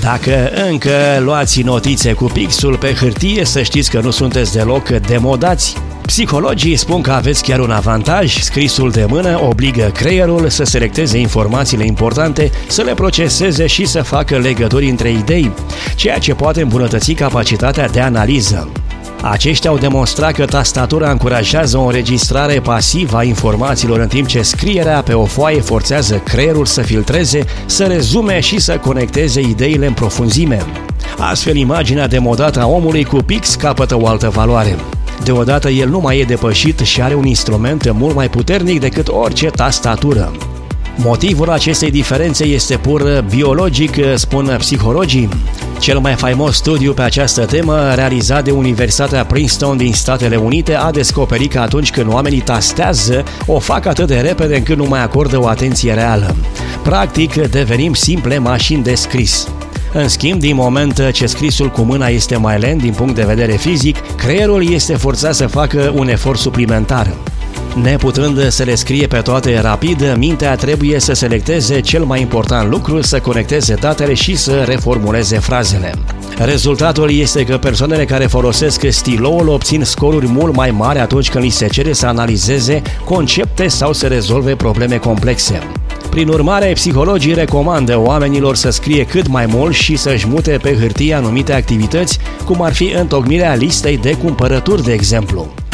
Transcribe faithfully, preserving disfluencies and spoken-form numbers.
Dacă încă luați notițe cu pixul pe hârtie, să știți că nu sunteți deloc demodați. Psihologii spun că aveți chiar un avantaj. Scrisul de mână obligă creierul să selecteze informațiile importante, să le proceseze și să facă legături între idei, ceea ce poate îmbunătăți capacitatea de analiză. Aceștia au demonstrat că tastatura încurajează o înregistrare pasivă a informațiilor, în timp ce scrierea pe o foaie forțează creierul să filtreze, să rezume și să conecteze ideile în profunzime. Astfel, imaginea demodată a omului cu pix capătă o altă valoare. Deodată el nu mai e depășit și are un instrument mult mai puternic decât orice tastatură. Motivul acestei diferențe este pur biologic, spun psihologii. Cel mai faimos studiu pe această temă, realizat de Universitatea Princeton din Statele Unite, a descoperit că atunci când oamenii tastează, o fac atât de repede încât nu mai acordă o atenție reală. Practic, devenim simple mașini de scris. În schimb, din moment ce scrisul cu mâna este mai lent din punct de vedere fizic, creierul este forțat să facă un efort suplimentar. Neputând să le scrie pe toate rapid, mintea trebuie să selecteze cel mai important lucru, să conecteze datele și să reformuleze frazele. Rezultatul este că persoanele care folosesc stiloul obțin scoruri mult mai mari atunci când li se cere să analizeze concepte sau să rezolve probleme complexe. Prin urmare, psihologii recomandă oamenilor să scrie cât mai mult și să-și mute pe hârtie anumite activități, cum ar fi întocmirea listei de cumpărături, de exemplu.